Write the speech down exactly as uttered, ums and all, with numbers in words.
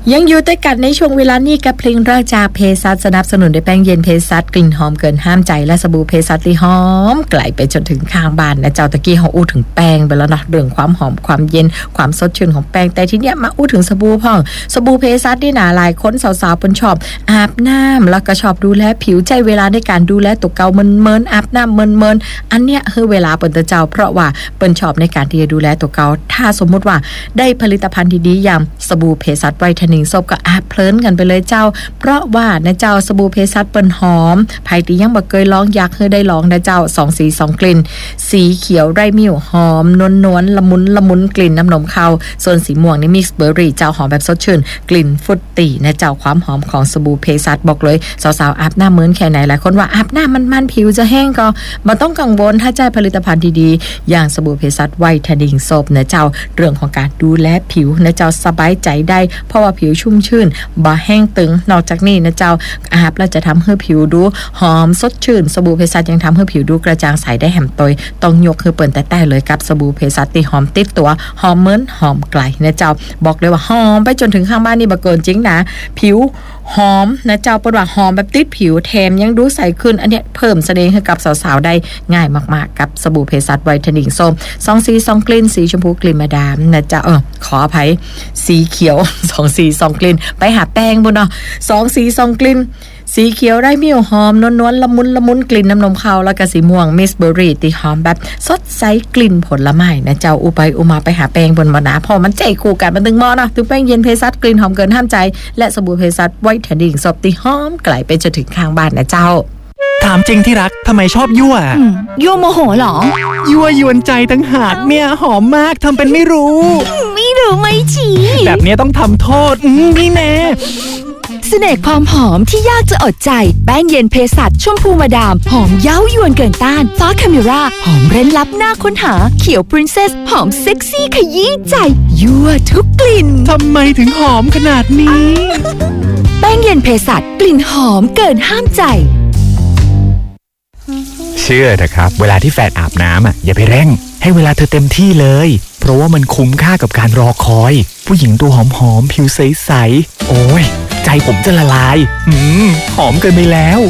ยังอยู่ด้วยกันในช่วงเวลานี้กับเพลงรักจากเภสัชสนับสนุนด้วยแป้งเย็นเภสัชกลิ่นหอมเกินห้ามใจและสบู่เภสัชที่หอมไกลไปจนถึงข้างบ้านนะเจ้าตะกี้เขาอู้ถึงแป้งไปแล้วนะเรื่องความหอมความเย็นความสดชื่นของแป้งแต่ทีเนี้ยมาอู้ถึงสบู่พ่องสบู่เภสัชนี่นะหลายคนสาวๆเปิ้นชอบอาบน้ำแล้วก็ชอบดูแลผิวใจเวลาในการดูแลตัวเก่าเมินๆอาบน้ำเมินๆอันเนี้ยคือเวลาเปิ้นตะเจ้าเพราะว่าเปิ้นชอบในการที่จะดูแลตัวเก่าถ้าสมมุติว่าได้ผลิตภัณฑ์ดีๆอย่างสบู่เภสัชไวท์เทนนิ่งโซปก็อาบเพลินกันไปเลยเจ้าเพราะว่านะเจ้าสบู่เภสัชเปิ้นหอมไผที่ยังบ่เคยลองอยากให้ได้ลองนะเจ้าสองสีสองกลิ่นสีเขียวไร่มิ้วหอมนวลๆละมุนละมุนกลิ่นน้ำนมข้าวส่วนสีม่วงนี่มิกซ์เบอร์รี่เจ้าหอมแบบสดชื่นกลิ่นฟรุตตี้นะเจ้าความหอมของสบู่เภสัชบอกเลยสาวๆอาบน้ำเหมือนแค่ไหนหลายคนว่าอาบน้ำมันๆผิวจะแห้งก็บ่ต้องกังวลถ้าใช้ผลิตภัณฑ์ดีๆอย่างสบู่เภสัชไวท์เทนนิ่งโซปนะเจ้าเรื่องของการดูแลผิวนะเจ้าสบายใจได้เพราะว่าผิวชุ่มชื่นบ่แห้งตึงนอกจากนี้นะเจ้าอาบแล้วจะทำให้ผิวดูหอมสดชื่นสบู่เภสัชยังทำให้ผิวดูกระจ่างใสได้แหมตยต้องยกคือเปิ่นแต่ๆเลยกับสบู่เภสัชที่หอมติดตัวหอมเหมือนหอมไกลนะเจ้าบอกเลยว่าหอมไปจนถึงข้างบ้านนี่บ่เกินจริงนะผิวหอมนะเจ้าเปิ้นว่าหอมแบบติดผิวแถมยังดูใสขึ้นอันเนี้ยเพิ่มเสน่ห์ให้กับสาวๆได้ง่ายมากๆกับสบู่เภสัชไวท์เทนนิ่งส้มสองสีสองกลิ่นสีชมพูกลิ่นมาดามนะเจ้าเออขออภัยสีเขียวสองสีสองกลิ่นไปหาแป้งบ่เนาะสองสีสองกลิ่นสีเขียวได้มิ้วหอมนวลๆละมุนละมุนกลิ่นน้ำนมข้าวแล้วก็สีม่วงมิสเบอร์รี่ที่หอมแบบสดใสกลิ่นผลไม้นะเจ้าอุไปอุมาไปหาแป้งบนบ่นะพอมันใจคู่กันมันตึงหม้อเนาะถึงแป้งเย็นเภสัชกลิ่นหอมเกินห้ามใจและสบู่เภสัชไวท์เทนนิ่งซอฟที่หอมไกลไปจนถึงข้างบ้านนะเจ้าถามจริงที่รักทำไมชอบยั่วยั่วโมโหเหรอยั่วยวนใจตั้งหากเนี่ยหอมมากทำเป็นไม่รู้ไม่รู้ไม่ชี้แบบนี้ต้องทำโทษนี่แน่เสน่ห์ความหอมที่ยากจะอดใจแป้งเย็นเภสัชชมพูมาดามหอมเย้ายวนเกินต้านฟ้าคาเมราหอมเร้นลับน่าค้นหาเขียวปรินเซสหอมเซ็กซี่ขยี้ใจยั่วทุกกลิ่นทำไมถึงหอมขนาดนี้แป้งเย็นเภสัชกลิ่นหอมเกินห้ามใจเชื่อเถอะครับเวลาที่แฟนอาบน้ำอ่ะอย่าไปเร่งให้เวลาเธอเต็มที่เลยเพราะว่ามันคุ้มค่ากับการรอคอยผู้หญิงตัวหอมๆผิวใสๆโอ้ยใจผมจะละลายอืมหอมเกินไปแล้ว